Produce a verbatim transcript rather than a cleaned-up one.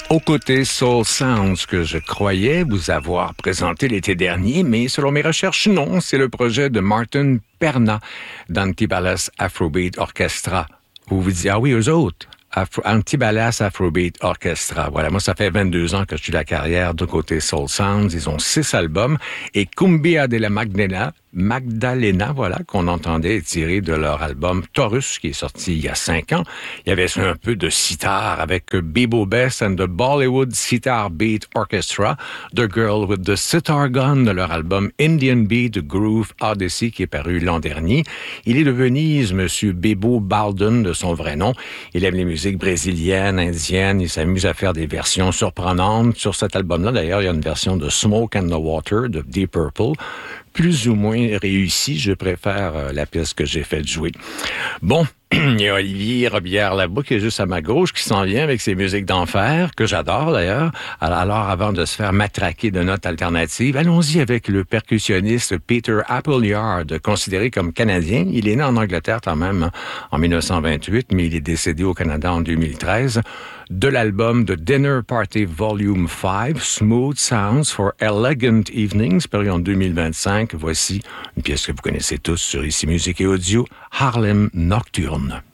Au côté Soul Sounds que je croyais vous avoir présenté l'été dernier, mais selon mes recherches, non, c'est le projet de Martin Perna d'Antibalas Afrobeat Orchestra. Vous vous dites, ah oui, eux autres, Afro, Antibalas Afrobeat Orchestra. Voilà, moi, ça fait vingt-deux ans que je suis de la carrière du côté Soul Sounds. Ils ont six albums et Cumbia de la Magdalena, Magdalena, voilà, qu'on entendait tiré de leur album Taurus, qui est sorti il y a cinq ans. Il y avait un peu de sitar avec Bebo Best and the Bollywood Sitar Beat Orchestra, The Girl with the Sitar Gun de leur album Indian Beat Groove Odyssey, qui est paru l'an dernier. Il est de Venise, Monsieur Bebo Baldwin, de son vrai nom. Il aime les musiques brésiliennes, indiennes. Il s'amuse à faire des versions surprenantes. Sur cet album-là, d'ailleurs, il y a une version de Smoke and the Water de Deep Purple, plus ou moins réussi. Je préfère euh, la pièce que j'ai fait jouer. Bon, il y a Olivier Robillard là-bas qui est juste à ma gauche, qui s'en vient avec ses musiques d'enfer, que j'adore d'ailleurs. Alors, alors, avant de se faire matraquer de notes alternatives, allons-y avec le percussionniste Peter Appleyard, considéré comme canadien. Il est né en Angleterre quand même, hein, en dix-neuf cent vingt-huit, mais il est décédé au Canada en deux mille treize. De l'album The Dinner Party Volume cinq, Smooth Sounds for Elegant Evenings, paru en deux mille vingt-cinq. Voici une pièce que vous connaissez tous sur Ici Musique et Audio, Harlem Nocturne.